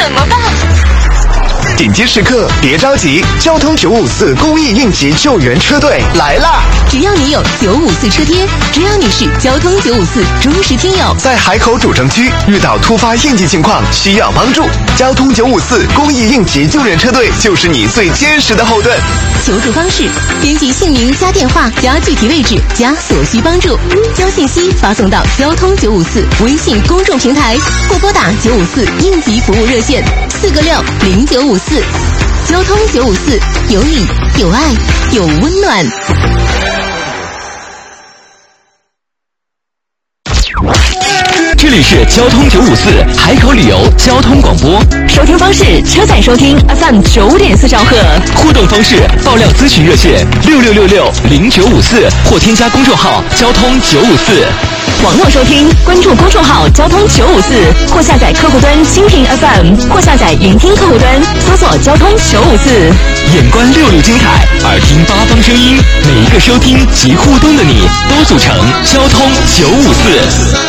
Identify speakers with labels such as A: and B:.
A: 怎么办？
B: 紧急时刻别着急，交通954公益应急救援车队来啦！
A: 只要你有954车贴，只要你是交通954忠实听友，
B: 在海口主城区遇到突发应急情况需要帮助，交通954公益应急救援车队就是你最坚实的后盾。
A: 求助方式：编辑姓名加电话加具体位置加所需帮助，将信息发送到交通954微信公众平台，或拨打954应急服务热线4个60954。交通954，有你有爱有温暖。
C: 这里是交通954海口旅游交通广播，
A: 收听方式：车载收听 FM 95.4兆赫。
C: 互动方式：爆料咨询热线66660954或添加公众号交通954。
A: 网络收听，关注公众号交通954，或下载客户端蜻蜓 FM， 或下载云听客户端，搜索交通954。
C: 眼观六路精彩，耳听八方声音，每一个收听及互动的你，都组成交通954。